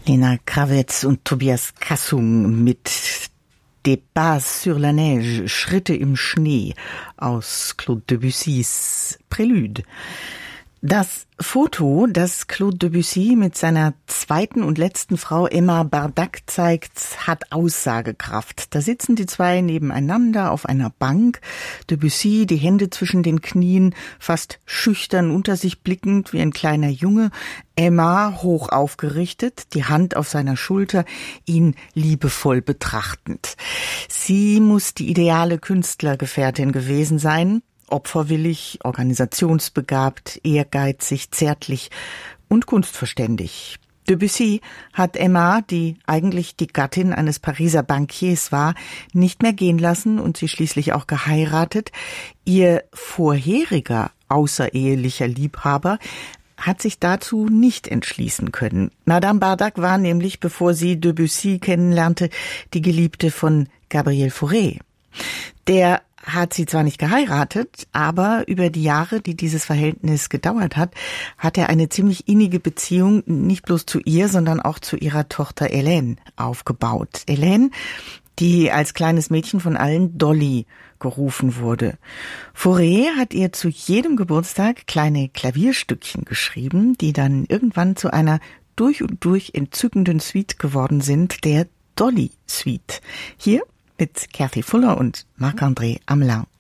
Lena Krawetz und Tobias Kassung mit Des Pas sur la Neige, Schritte im Schnee aus Claude Debussys Prälude. Das Foto, das Claude Debussy mit seiner zweiten und letzten Frau Emma Bardac zeigt, hat Aussagekraft. Da sitzen die zwei nebeneinander auf einer Bank. Debussy, die Hände zwischen den Knien, fast schüchtern unter sich blickend wie ein kleiner Junge. Emma hoch aufgerichtet, die Hand auf seiner Schulter, ihn liebevoll betrachtend. Sie muss die ideale Künstlergefährtin gewesen sein. Opferwillig, organisationsbegabt, ehrgeizig, zärtlich und kunstverständig. Debussy hat Emma, die eigentlich die Gattin eines Pariser Bankiers war, nicht mehr gehen lassen und sie schließlich auch geheiratet. Ihr vorheriger außerehelicher Liebhaber hat sich dazu nicht entschließen können. Madame Bardac war nämlich, bevor sie Debussy kennenlernte, die Geliebte von Gabriel Fauré. Der hat sie zwar nicht geheiratet, aber über die Jahre, die dieses Verhältnis gedauert hat, hat er eine ziemlich innige Beziehung nicht bloß zu ihr, sondern auch zu ihrer Tochter Hélène aufgebaut. Hélène, die als kleines Mädchen von allen Dolly gerufen wurde. Fauré hat ihr zu jedem Geburtstag kleine Klavierstückchen geschrieben, die dann irgendwann zu einer durch und durch entzückenden Suite geworden sind, der Dolly Suite. Hier mit Cathy Fuller und Marc-André Amelin.